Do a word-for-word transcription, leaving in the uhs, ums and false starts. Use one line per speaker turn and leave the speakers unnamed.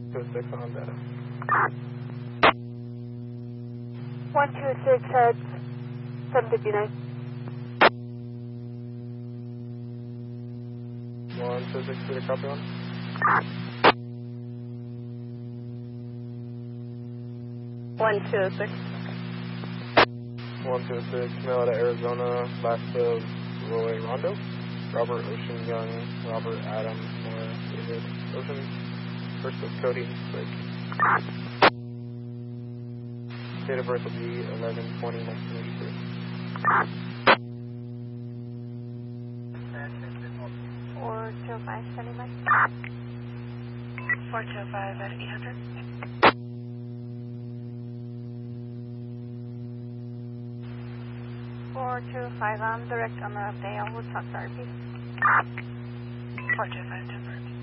two six on data.
one two six heads, seven fifty-nine.
one two six, clear, copy one.
one two six.
one two six, mail to Arizona, last of Roy Rondo. Robert Ocean Young, Robert Adam Moore, David Ocean, first of Cody, Rick. Date of birth will be eleven twenty nineteen eighty-three.
four two five, standing by.
four two five at eight hundred.
four two five, I'm direct on the Dale, what's up, sorry, please?
four two five, ten birds.